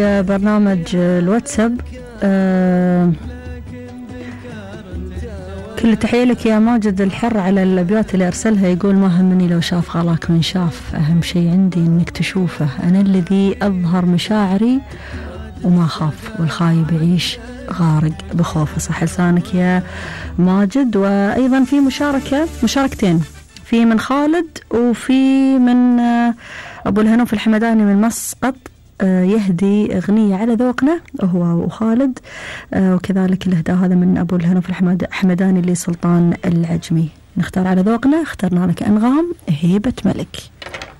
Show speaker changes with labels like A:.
A: برنامج الواتساب. كل تحية لك يا ماجد الحر على الأبيات اللي أرسلها. يقول ما همني لو شاف غلاك من شاف، أهم شيء عندي إنك تشوفه، أنا الذي أظهر مشاعري وما خاف، والخايب يعيش غارق بخوفه. صح لسانك يا ماجد. وأيضا في مشاركتين، في من خالد وفي من أبو الهنوف الحمداني من مسقط، يهدي أغنية على ذوقنا هو وخالد، وكذلك الإهداء هذا من أبو الهنوف الحمداني لسلطان العجمي. نختار على ذوقنا، اخترنا لك أنغام هيبة ملك.